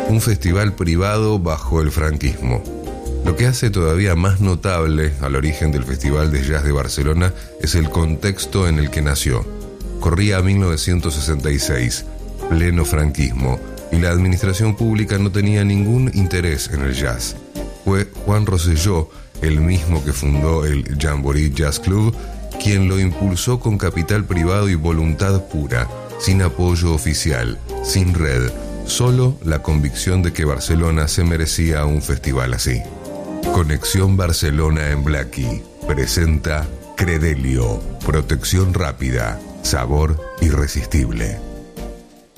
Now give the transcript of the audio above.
un festival privado bajo el franquismo. Lo que hace todavía más notable al origen del Festival de Jazz de Barcelona es el contexto en el que nació. Corría 1966, pleno franquismo, y la administración pública no tenía ningún interés en el jazz. Fue Juan Rosselló, el mismo que fundó el Jamboree Jazz Club, quien lo impulsó con capital privado y voluntad pura, sin apoyo oficial, sin red, solo la convicción de que Barcelona se merecía un festival así. Conexión Barcelona en Blackie presenta Credelio, protección rápida, sabor irresistible.